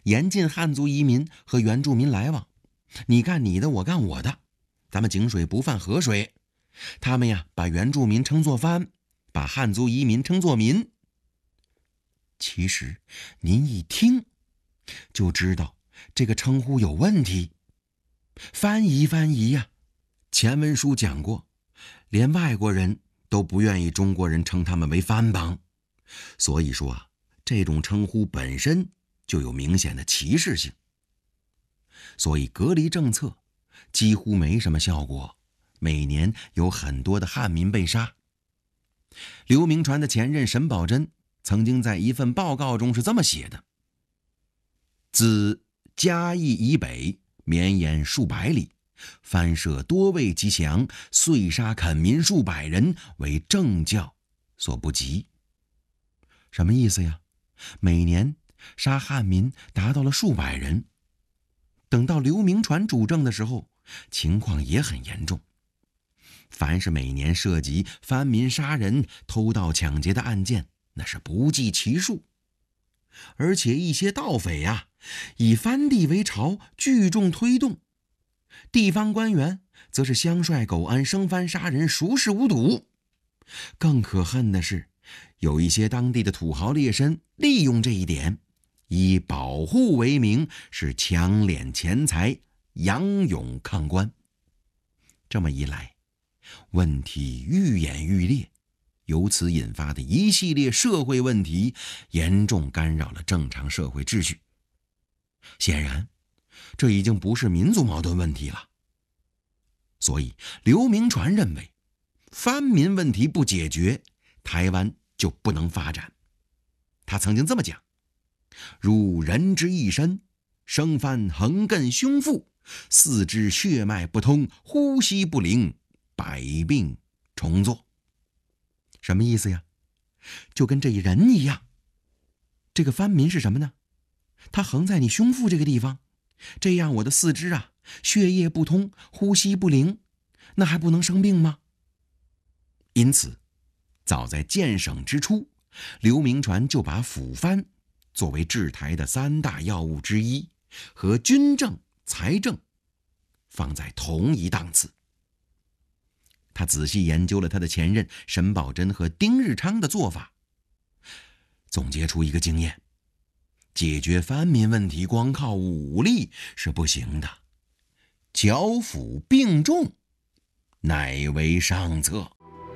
严禁汉族移民和原住民来往，你干你的，我干我的，咱们井水不犯河水。他们呀，把原住民称作番，把汉族移民称作民。其实您一听就知道这个称呼有问题。翻译呀，前文书讲过，连外国人都不愿意中国人称他们为番邦，所以说啊，这种称呼本身就有明显的歧视性。所以隔离政策几乎没什么效果，每年有很多的汉民被杀。刘铭传的前任沈葆桢曾经在一份报告中是这么写的：自嘉义以北绵延数百里，番社多为吉祥，遂杀垦民数百人，为政教所不及。什么意思呀？每年杀汉民达到了数百人。等到刘铭传主政的时候，情况也很严重。凡是每年涉及番民杀人、偷盗抢劫的案件，那是不计其数。而且一些盗匪啊，以番地为巢，聚众推动；地方官员则是相率狗安生番杀人，熟视无睹。更可恨的是，有一些当地的土豪劣绅利用这一点，以保护为名，是强敛钱财，扬勇抗官。这么一来，问题愈演愈烈，由此引发的一系列社会问题严重干扰了正常社会秩序。显然，这已经不是民族矛盾问题了。所以刘铭传认为，番民问题不解决，台湾就不能发展。他曾经这么讲：如人之一身，生番横亘胸腹，四肢血脉不通，呼吸不灵，百病重作。什么意思呀？就跟这人一样。这个番民是什么呢？它横在你胸腹这个地方，这样我的四肢啊，血液不通，呼吸不灵，那还不能生病吗？因此，早在建省之初，刘铭传就把抚番作为治台的3大要务之一，和军政、财政放在同一档次。他仔细研究了他的前任沈葆桢和丁日昌的做法，总结出一个经验：解决番民问题光靠武力是不行的，剿抚并重乃为上策。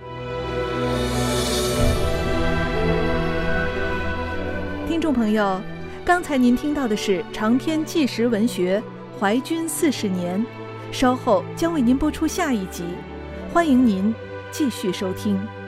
听众朋友，刚才您听到的是长篇纪实文学《淮军40年》，稍后将为您播出下一集，欢迎您继续收听。